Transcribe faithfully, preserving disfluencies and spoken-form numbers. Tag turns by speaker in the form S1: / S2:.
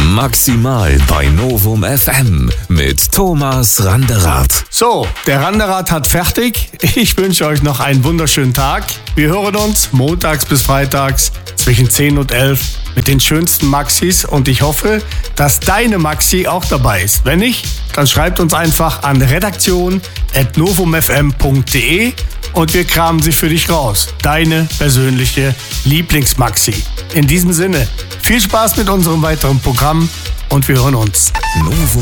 S1: Maximal bei Novum F M mit Thomas Randerath.
S2: So, der Randerath hat fertig. Ich wünsche euch noch einen wunderschönen Tag. Wir hören uns montags bis freitags zwischen zehn und elf mit den schönsten Maxis und ich hoffe, dass deine Maxi auch dabei ist. Wenn nicht, dann schreibt uns einfach an redaktion at novumfm punkt de und wir kramen sie für dich raus. Deine persönliche Lieblingsmaxi. In diesem Sinne, viel Spaß mit unserem weiteren Programm und wir hören uns.
S1: Novum